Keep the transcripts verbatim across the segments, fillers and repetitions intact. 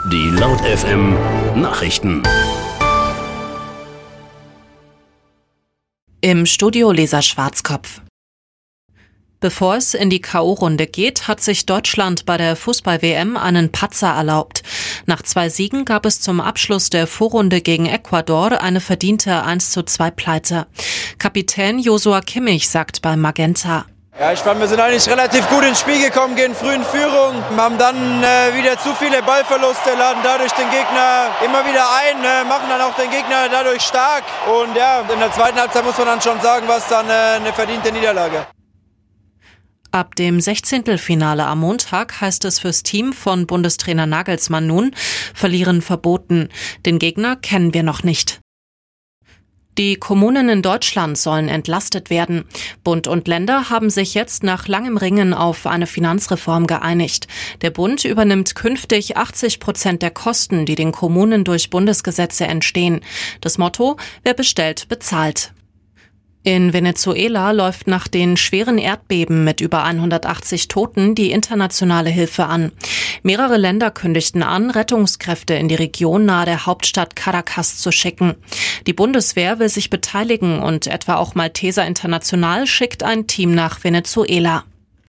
Die Laut F M Nachrichten. Im Studio Lisa Schwarzkopf. Bevor es in die K O-Runde geht, hat sich Deutschland bei der Fußball-W M einen Patzer erlaubt. Nach zwei Siegen gab es zum Abschluss der Vorrunde gegen Ecuador eine verdiente eins zu zwei Pleite. Kapitän Joshua Kimmich sagt bei Magenta: Ja, ich fand, wir sind eigentlich relativ gut ins Spiel gekommen, gehen früh in Führung, haben dann äh, wieder zu viele Ballverluste, laden dadurch den Gegner immer wieder ein, äh, machen dann auch den Gegner dadurch stark. Und ja, in der zweiten Halbzeit muss man dann schon sagen, was dann äh, eine verdiente Niederlage. Ab dem Sechzehntelfinale am Montag heißt es fürs Team von Bundestrainer Nagelsmann nun: Verlieren verboten. Den Gegner kennen wir noch nicht. Die Kommunen in Deutschland sollen entlastet werden. Bund und Länder haben sich jetzt nach langem Ringen auf eine Finanzreform geeinigt. Der Bund übernimmt künftig achtzig Prozent der Kosten, die den Kommunen durch Bundesgesetze entstehen. Das Motto: Wer bestellt, bezahlt. In Venezuela läuft nach den schweren Erdbeben mit über hundertachtzig Toten die internationale Hilfe an. Mehrere Länder kündigten an, Rettungskräfte in die Region nahe der Hauptstadt Caracas zu schicken. Die Bundeswehr will sich beteiligen und etwa auch Malteser International schickt ein Team nach Venezuela.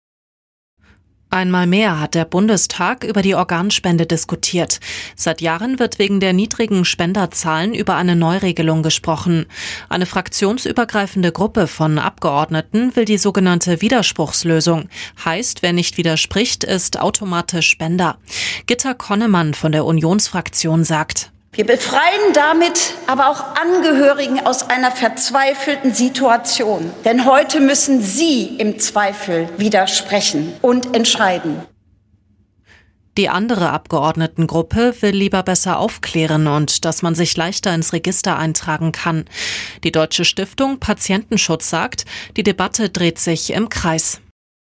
Einmal mehr hat der Bundestag über die Organspende diskutiert. Seit Jahren wird wegen der niedrigen Spenderzahlen über eine Neuregelung gesprochen. Eine fraktionsübergreifende Gruppe von Abgeordneten will die sogenannte Widerspruchslösung. Heißt, wer nicht widerspricht, ist automatisch Spender. Gitta Konnemann von der Unionsfraktion sagt: Wir befreien damit aber auch Angehörigen aus einer verzweifelten Situation. Denn heute müssen sie im Zweifel widersprechen und entscheiden. Die andere Abgeordnetengruppe will lieber besser aufklären und dass man sich leichter ins Register eintragen kann. Die Deutsche Stiftung Patientenschutz sagt, die Debatte dreht sich im Kreis.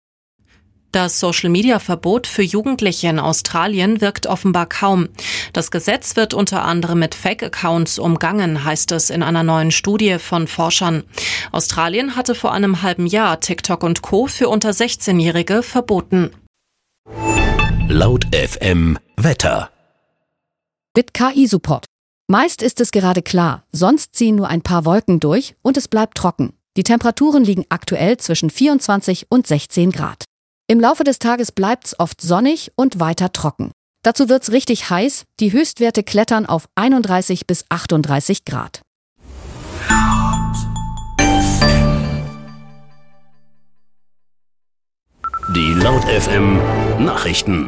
Das Social-Media-Verbot für Jugendliche in Australien wirkt offenbar kaum. Das Gesetz wird unter anderem mit Fake-Accounts umgangen, heißt es in einer neuen Studie von Forschern. Australien hatte vor einem halben Jahr TikTok und Co. für unter sechzehnjährige verboten. Laut F M Wetter. Mit K I-Support. Meist ist es gerade klar, sonst ziehen nur ein paar Wolken durch und es bleibt trocken. Die Temperaturen liegen aktuell zwischen vierundzwanzig und sechzehn Grad. Im Laufe des Tages bleibt's oft sonnig und weiter trocken. Dazu wird's richtig heiß, die Höchstwerte klettern auf einunddreißig bis achtunddreißig Grad. Die Laut F M Nachrichten.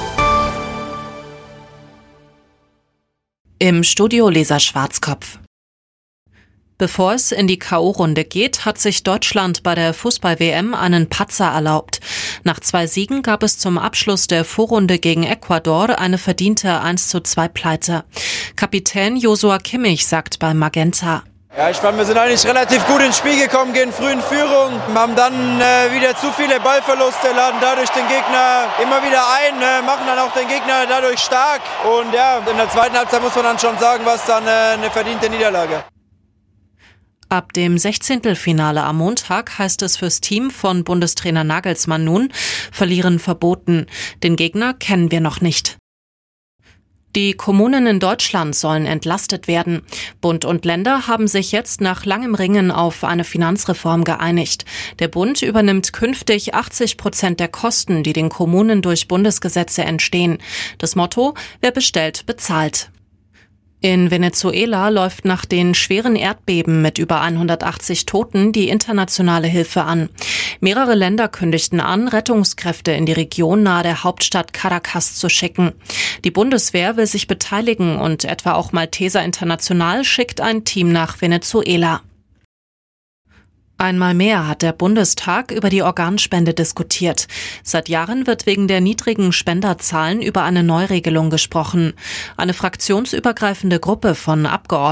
Im Studio Lisa Schwarzkopf. Bevor es in die K O-Runde geht, hat sich Deutschland bei der Fußball-W M einen Patzer erlaubt. Nach zwei Siegen gab es zum Abschluss der Vorrunde gegen Ecuador eine verdiente eins zu zwei Pleite. Kapitän Joshua Kimmich sagt bei Magenta: Ja, ich fand, wir sind eigentlich relativ gut ins Spiel gekommen, gehen früh in Führung, haben dann äh, wieder zu viele Ballverluste, laden dadurch den Gegner immer wieder ein, äh, machen dann auch den Gegner dadurch stark. Und ja, in der zweiten Halbzeit muss man dann schon sagen, was dann äh, eine verdiente Niederlage. Ab dem Sechzehntelfinale am Montag heißt es fürs Team von Bundestrainer Nagelsmann nun: Verlieren verboten. Den Gegner kennen wir noch nicht. Die Kommunen in Deutschland sollen entlastet werden. Bund und Länder haben sich jetzt nach langem Ringen auf eine Finanzreform geeinigt. Der Bund übernimmt künftig achtzig Prozent der Kosten, die den Kommunen durch Bundesgesetze entstehen. Das Motto: Wer bestellt, bezahlt. In Venezuela läuft nach den schweren Erdbeben mit über hundertachtzig Toten die internationale Hilfe an. Mehrere Länder kündigten an, Rettungskräfte in die Region nahe der Hauptstadt Caracas zu schicken. Die Bundeswehr will sich beteiligen und etwa auch Malteser International schickt ein Team nach Venezuela. Einmal mehr hat der Bundestag über die Organspende diskutiert. Seit Jahren wird wegen der niedrigen Spenderzahlen über eine Neuregelung gesprochen. Eine fraktionsübergreifende Gruppe von Abgeordneten